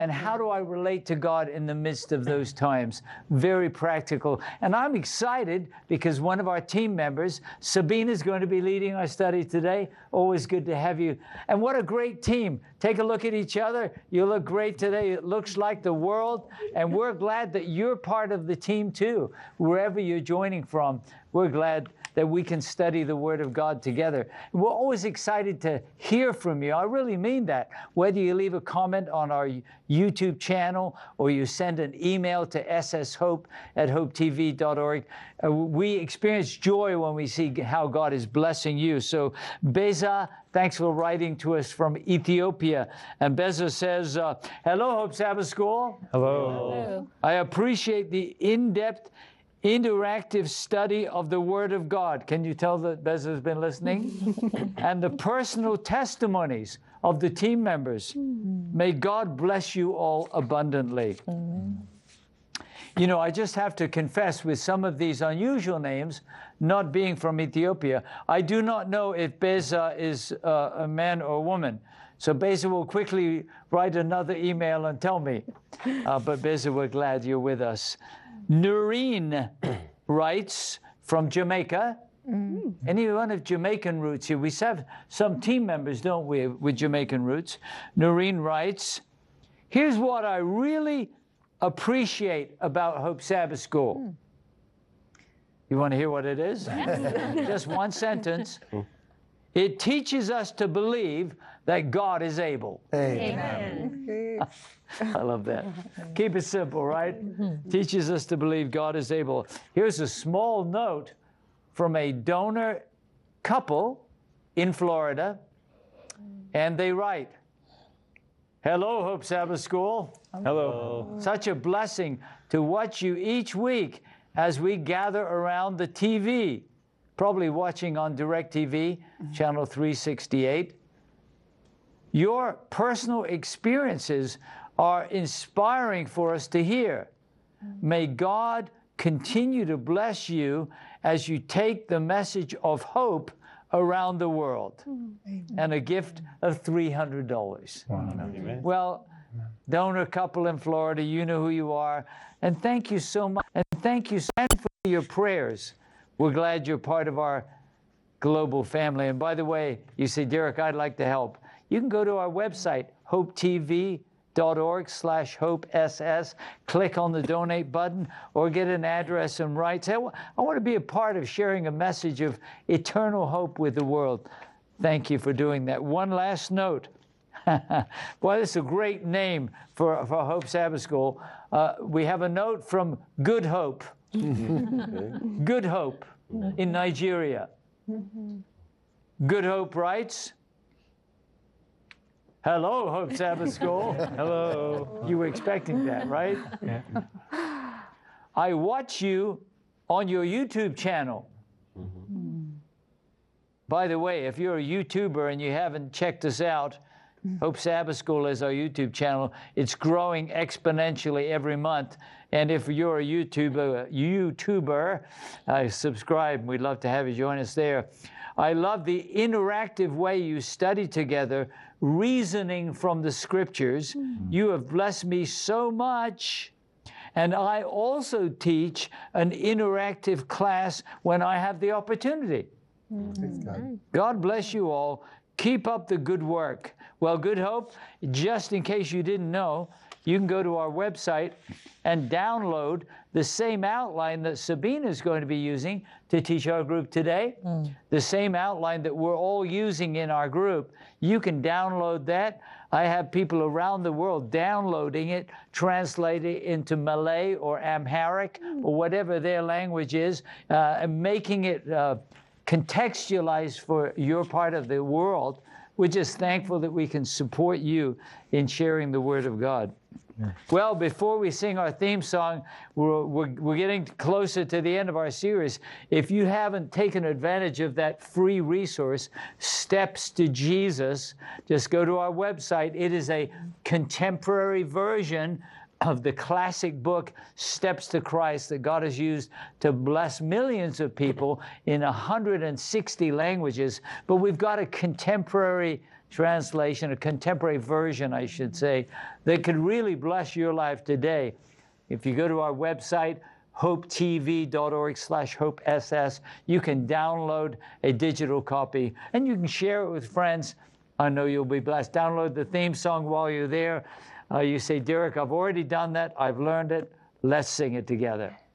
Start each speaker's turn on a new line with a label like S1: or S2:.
S1: And how do I relate to God in the midst of those times? Very practical. And I'm excited because one of our team members, Sabina, is going to be leading our study today. Always good to have you. And what a great team. Take a look at each other. You look great today. It looks like the world. And we're glad that you're part of the team too. Wherever you're joining from, we're glad that we can study the Word of God together. We're always excited to hear from you. I really mean that. Whether you leave a comment on our YouTube channel or you send an email to sshope@hopetv.org, we experience joy when we see how God is blessing you. So Beza, thanks for writing to us from Ethiopia. And Beza says, hello, Hope Sabbath School.
S2: Hello.
S1: I appreciate the in-depth interactive study of the Word of God. Can you tell that Beza has been listening? And the personal testimonies of the team members. May God bless you all abundantly. You know, I just have to confess, with some of these unusual names, not being from Ethiopia, I do not know if Beza is a man or a woman. So Beza will quickly write another email and tell me. But Beza, we're glad you're with us. Noreen writes from Jamaica. Anyone of Jamaican roots here? We have some team members, don't we, with Jamaican roots. Noreen writes, here's what I really appreciate about Hope Sabbath School. You want to hear what it is? Just one sentence. It teaches us to believe that God is able.
S2: Amen.
S1: I love that. Keep it simple, right? Teaches us to believe God is able. Here's a small note from a donor couple in Florida, and they write, hello, Hope Sabbath School.
S2: Hello.
S1: Such a blessing to watch you each week as we gather around the TV, probably watching on DirecTV, channel 368. Your personal experiences are inspiring for us to hear. May God continue to bless you as you take the message of hope around the world. And a gift of $300.
S2: Wow. Amen.
S1: Well, donor couple in Florida, you know who you are. And thank you so much. And thank you so much for your prayers. We're glad you're part of our global family. And by the way, you say, Derek, I'd like to help. You can go to our website, hopetv.org/hopeSS, click on the donate button, or get an address and write, say, I want to be a part of sharing a message of eternal hope with the world. Thank you for doing that. One last note. Boy, this is a great name for Hope Sabbath School. We have a note from Good Hope. Good Hope in Nigeria. Good Hope writes, hello, Hope Sabbath School.
S2: Hello.
S1: You were expecting that, right?
S2: Yeah.
S1: I watch you on your YouTube channel. By the way, if you're a YouTuber and you haven't checked us out, Hope Sabbath School is our YouTube channel. It's growing exponentially every month. And if you're a YouTuber, subscribe. We'd love to have you join us there. I love the interactive way you study together, reasoning from the Scriptures. You have blessed me so much. And I also teach an interactive class when I have the opportunity. God bless you all. Keep up the good work. Well, Good Hope, just in case you didn't know, you can go to our website and download the same outline that Sabina is going to be using to teach our group today. The same outline that we're all using in our group. You can download that. I have people around the world downloading it, translating it into Malay or Amharic or whatever their language is, and making it contextualized for your part of the world. We're just thankful that we can support you in sharing the Word of God. Well, before we sing our theme song, we're getting closer to the end of our series. If you haven't taken advantage of that free resource, Steps to Jesus, just go to our website. It is a contemporary version of the classic book, Steps to Christ, that God has used to bless millions of people in 160 languages. But we've got a contemporary translation, a contemporary version, I should say, that could really bless your life today. If you go to our website, hopetv.org/hopeSS, you can download a digital copy and you can share it with friends. I know you'll be blessed. Download the theme song while you're there. You say, Derek, I've already done that. I've learned it. Let's sing it together.